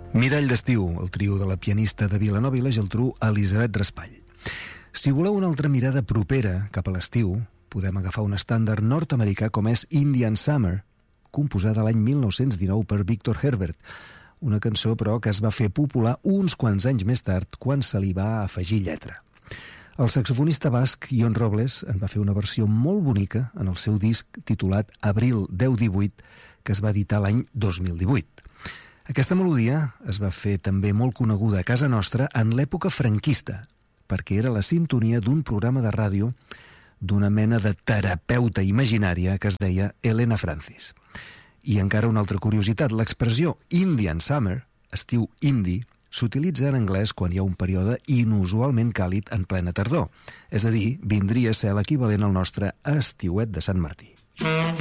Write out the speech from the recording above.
Mirall d'estiu, el trio de la pianista de Vilanova i la Geltrú, Elisabet Raspall. Si voleu una altra mirada propera cap a l'estiu, podem agafar un estàndard nord-americà com és Indian Summer, composada l'any 1919 per Victor Herbert, una cançó, però, que es va fer popular uns quants anys més tard quan se li va afegir lletra. El saxofonista basc Ion Robles en va fer una versió molt bonica en el seu disc titulat Abril 10-18, que es va editar l'any 2018. Aquesta melodia es va fer també molt coneguda a casa nostra en l'època franquista, perquè era la sintonia d'un programa de ràdio d'una mena de terapeuta imaginària que es deia Helena Francis. I encara una altra curiositat, l'expressió Indian Summer, estiu indi, s'utilitza en anglès quan hi ha un període inusualment càlid en plena tardor, és a dir, vindria a ser l'equivalent al nostre estiuet de Sant Martí.